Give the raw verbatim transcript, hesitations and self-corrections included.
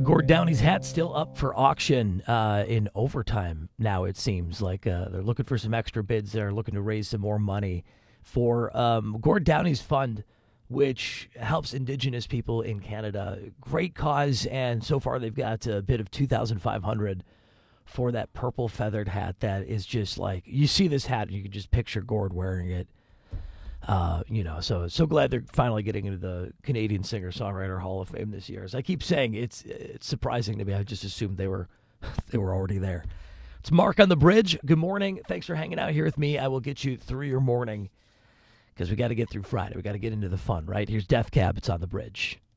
Gord Downey's hat still up for auction uh, in overtime now, it seems. Like uh, they're looking for some extra bids. They're looking to raise some more money for um, Gord Downey's fund, which helps Indigenous people in Canada. Great cause, and so far they've got a bid of two thousand five hundred dollars for that purple feathered hat that is just like, you see this hat and you can just picture Gord wearing it. Uh, you know, so so glad they're finally getting into the Canadian Singer-Songwriter Hall of Fame this year. As I keep saying, it's it's surprising to me. I just assumed they were they were already there. It's Mark on the Bridge. Good morning. Thanks for hanging out here with me. I will get you through your morning because we got to get through Friday. We got to get into the fun, right? Here's Death Cab. It's on the Bridge.